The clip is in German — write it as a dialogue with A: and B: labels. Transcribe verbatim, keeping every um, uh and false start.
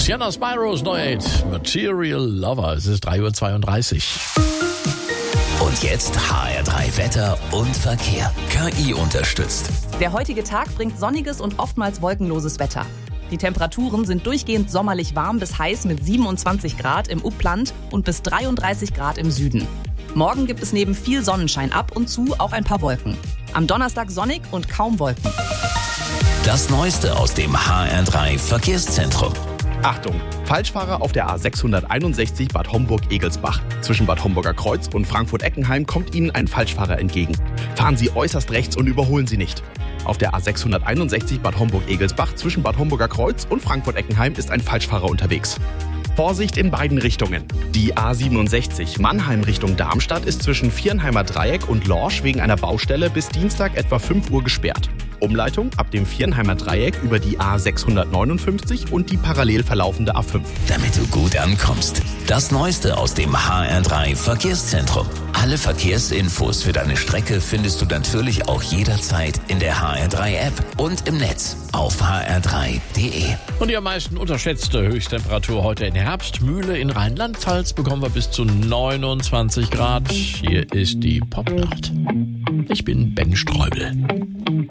A: Sienna Spyros Neuheit, Material Lover. Es ist drei Uhr zweiunddreißig.
B: Und jetzt H R drei Wetter und Verkehr. K I unterstützt.
C: Der heutige Tag bringt sonniges und oftmals wolkenloses Wetter. Die Temperaturen sind durchgehend sommerlich warm bis heiß mit siebenundzwanzig Grad im Upland und bis dreiunddreißig Grad im Süden. Morgen gibt es neben viel Sonnenschein ab und zu auch ein paar Wolken. Am Donnerstag sonnig und kaum Wolken.
B: Das Neueste aus dem H R drei Verkehrszentrum.
D: Achtung, Falschfahrer auf der A sechshunderteinundsechzig Bad Homburg-Egelsbach. Zwischen Bad Homburger Kreuz und Frankfurt-Eckenheim kommt Ihnen ein Falschfahrer entgegen. Fahren Sie äußerst rechts und überholen Sie nicht. Auf der A sechshunderteinundsechzig Bad Homburg-Egelsbach zwischen Bad Homburger Kreuz und Frankfurt-Eckenheim ist ein Falschfahrer unterwegs. Vorsicht in beiden Richtungen. Die A siebenundsechzig Mannheim Richtung Darmstadt ist zwischen Viernheimer Dreieck und Lorsch wegen einer Baustelle bis Dienstag etwa fünf Uhr gesperrt. Umleitung ab dem Viernheimer Dreieck über die A sechshundertneunundfünfzig und die parallel verlaufende A fünf.
B: Damit du gut ankommst. Das Neueste aus dem H R drei Verkehrszentrum. Alle Verkehrsinfos für deine Strecke findest du natürlich auch jederzeit in der H R drei App und im Netz auf h r drei punkt d e.
A: Und die am meisten unterschätzte Höchsttemperatur heute in Herbstmühle in Rheinland-Pfalz bekommen wir bis zu neunundzwanzig Grad. Hier ist die Popnacht. Ich bin Ben Streubel.